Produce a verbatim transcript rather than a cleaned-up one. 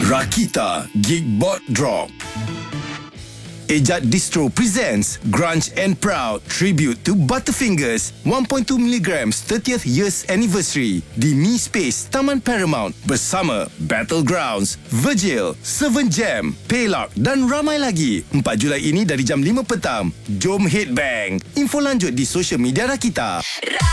Rakita Geekbot Drop. Ejak Distro presents Grunge and Proud Tribute to Butterfingers one point two milligrams thirtieth years anniversary di Mi Space Taman Paramount bersama Battlegrounds, Virgil, Seven Jam, Paylock dan ramai lagi. empat Julai ini dari jam lima petang. Jom headbang. Info lanjut di social media Rakita.